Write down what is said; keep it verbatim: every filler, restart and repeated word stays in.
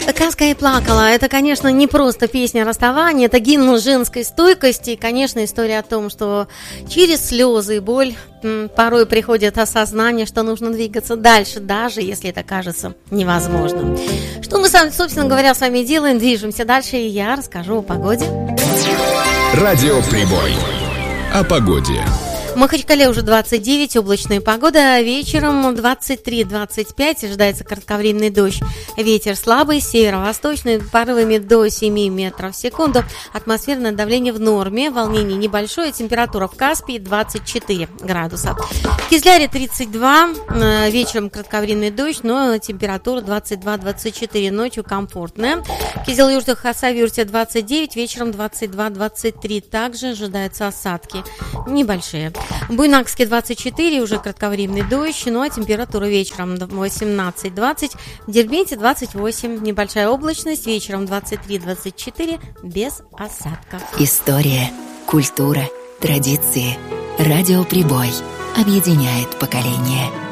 «Каска и плакала» — это, конечно, не просто песня расставания, это гимн женской стойкости. И, конечно, история о том, что через слезы и боль порой приходит осознание, что нужно двигаться дальше, даже если это кажется невозможным. Что мы, собственно говоря, с вами делаем? Движемся дальше, и я расскажу о погоде. Радио Прибой. О погоде. В Махачкале уже двадцать девять, облачная погода, а вечером двадцать три - двадцать пять, ожидается кратковременный дождь. Ветер слабый, северо-восточный, порывами до семи метров в секунду. Атмосферное давление в норме, волнение небольшое, температура в Каспии двадцать четыре градуса. В Кизляре тридцать два, вечером кратковременный дождь, но температура двадцать два - двадцать четыре, ночью комфортная. В Кизил-Юрте, Хасавюрте двадцать девять, вечером двадцать два - двадцать три, также ожидаются осадки небольшие. В Буйнакске двадцать четыре, уже кратковременный дождь, ну а температура вечером восемнадцать - двадцать, в Дербенте двадцать восемь, небольшая облачность, вечером двадцать три - двадцать четыре, без осадков. История, культура, традиции. Радио Прибой объединяет поколения.